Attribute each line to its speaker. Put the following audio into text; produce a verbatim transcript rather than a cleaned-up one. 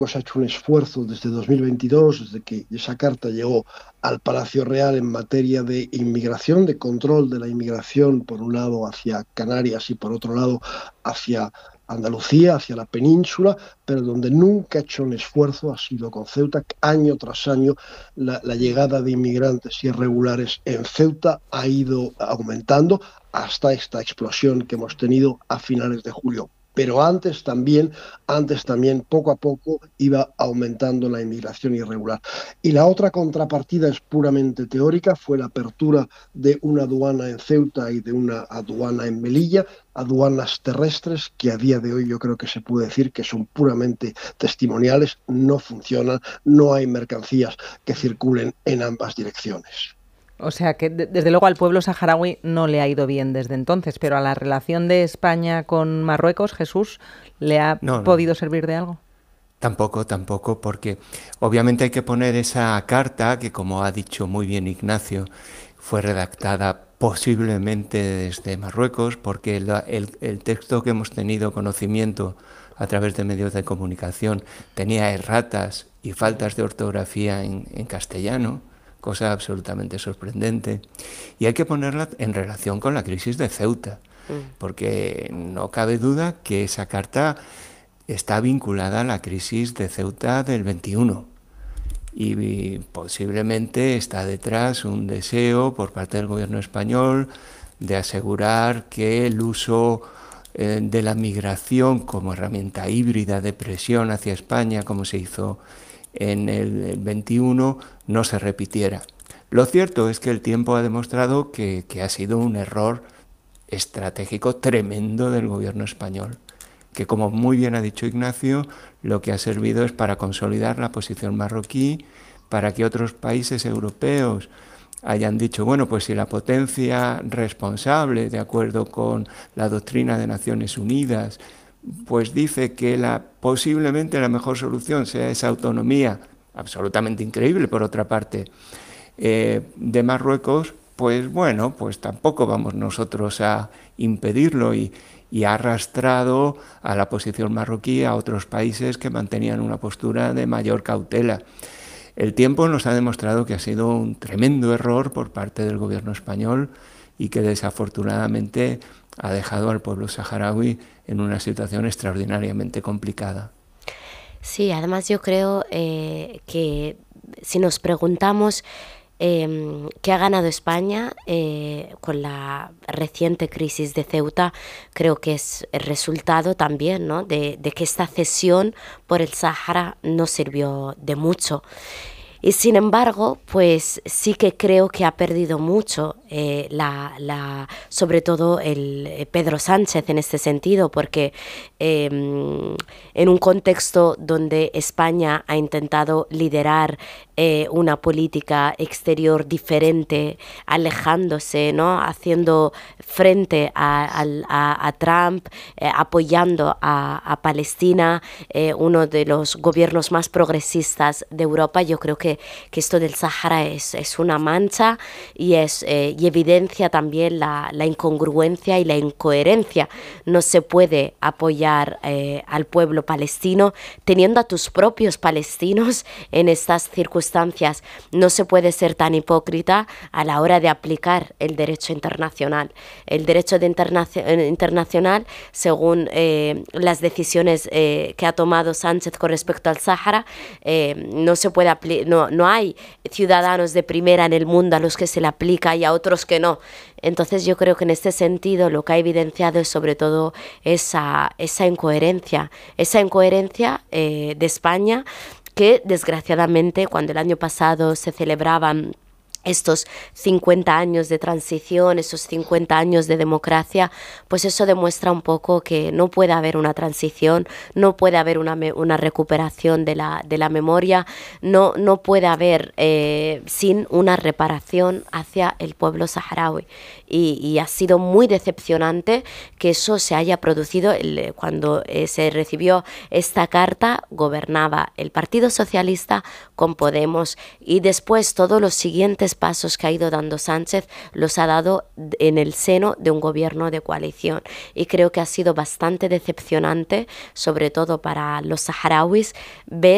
Speaker 1: ha hecho un esfuerzo desde dos mil veintidós, desde que esa carta llegó al Palacio Real en materia de inmigración, de control de la inmigración, por un lado hacia Canarias y por otro lado hacia Andalucía, hacia la península, pero donde nunca ha hecho un esfuerzo ha sido con Ceuta. Año tras año la, la llegada de inmigrantes irregulares en Ceuta ha ido aumentando hasta esta explosión que hemos tenido a finales de julio. Pero antes también, antes también, poco a poco, iba aumentando la inmigración irregular. Y la otra contrapartida es puramente teórica, fue la apertura de una aduana en Ceuta y de una aduana en Melilla, aduanas terrestres que a día de hoy yo creo que se puede decir que son puramente testimoniales, no funcionan, no hay mercancías que circulen en ambas direcciones.
Speaker 2: O sea que desde luego al pueblo saharaui no le ha ido bien desde entonces, pero a la relación de España con Marruecos, Jesús, ¿le ha
Speaker 3: No, no.
Speaker 2: podido servir de algo?
Speaker 3: Tampoco, tampoco, porque obviamente hay que poner esa carta que, como ha dicho muy bien Ignacio, fue redactada posiblemente desde Marruecos, porque el, el, el texto que hemos tenido conocimiento a través de medios de comunicación tenía erratas y faltas de ortografía en, en castellano, cosa absolutamente sorprendente, y hay que ponerla en relación con la crisis de Ceuta, porque no cabe duda que esa carta está vinculada a la crisis de Ceuta del veintiuno y posiblemente está detrás un deseo por parte del gobierno español de asegurar que el uso eh, de la migración como herramienta híbrida de presión hacia España, como se hizo en el veintiuno, no se repitiera. Lo cierto es que el tiempo ha demostrado que, que ha sido un error estratégico tremendo del gobierno español, que, como muy bien ha dicho Ignacio, lo que ha servido es para consolidar la posición marroquí, para que otros países europeos hayan dicho, bueno, pues si la potencia responsable, de acuerdo con la doctrina de Naciones Unidas, pues dice que la, posiblemente la mejor solución sea esa autonomía, absolutamente increíble por otra parte, eh, de Marruecos, pues bueno, pues tampoco vamos nosotros a impedirlo, y, y ha arrastrado a la posición marroquí a otros países que mantenían una postura de mayor cautela. El tiempo nos ha demostrado que ha sido un tremendo error por parte del gobierno español y que desafortunadamente ha dejado al pueblo saharaui en una situación extraordinariamente complicada.
Speaker 4: Sí, además yo creo eh, que si nos preguntamos eh, qué ha ganado España eh, con la reciente crisis de Ceuta, creo que es el resultado también, ¿no?, de, de que esta cesión por el Sáhara no sirvió de mucho. Y sin embargo, pues sí que creo que ha perdido mucho, eh, la, la, sobre todo el eh, Pedro Sánchez en este sentido, porque eh, en un contexto donde España ha intentado liderar eh, una política exterior diferente, alejándose, ¿no?, haciendo frente a, a, a Trump, eh, apoyando a, a Palestina, eh, uno de los gobiernos más progresistas de Europa, yo creo que que esto del Sáhara es, es una mancha y, es, eh, y evidencia también la, la incongruencia y la incoherencia. No se puede apoyar eh, al pueblo palestino teniendo a tus propios palestinos en estas circunstancias. No se puede ser tan hipócrita a la hora de aplicar el derecho internacional. El derecho de internacio- internacional, según eh, las decisiones eh, que ha tomado Sánchez con respecto al Sáhara, eh, no se puede aplicar. No, no hay ciudadanos de primera en el mundo a los que se le aplica y a otros que no. Entonces yo creo que en este sentido lo que ha evidenciado es sobre todo esa, esa incoherencia, esa incoherencia eh, de España, que desgraciadamente cuando el año pasado se celebraban estos cincuenta años de transición, esos cincuenta años de democracia, pues eso demuestra un poco que no puede haber una transición, no puede haber una, una recuperación de la, de la memoria, no, no puede haber eh, sin una reparación hacia el pueblo saharaui. Y, y ha sido muy decepcionante que eso se haya producido. El, cuando eh, se recibió esta carta, gobernaba el Partido Socialista con Podemos, y después todos los siguientes pasos que ha ido dando Sánchez los ha dado en el seno de un gobierno de coalición, y creo que ha sido bastante decepcionante, sobre todo para los saharauis, ver